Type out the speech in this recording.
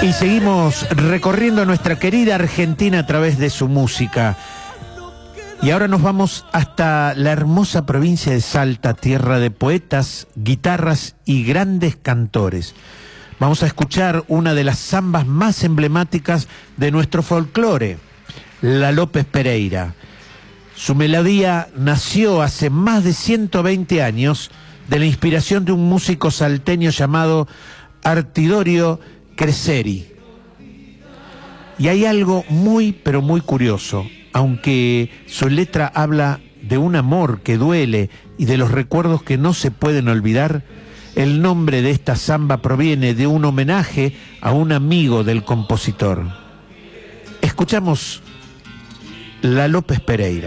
Y seguimos recorriendo nuestra querida Argentina a través de su música. Y ahora nos vamos hasta la hermosa provincia de Salta, tierra de poetas, guitarras y grandes cantores. Vamos a escuchar una de las zambas más emblemáticas de nuestro folclore, la López Pereira. Su melodía nació hace más de 120 años de la inspiración de un músico salteño llamado Artidorio Creseri. Y hay algo muy, pero muy curioso. Aunque su letra habla de un amor que duele y de los recuerdos que no se pueden olvidar, el nombre de esta zamba proviene de un homenaje a un amigo del compositor. Escuchamos la López Pereira.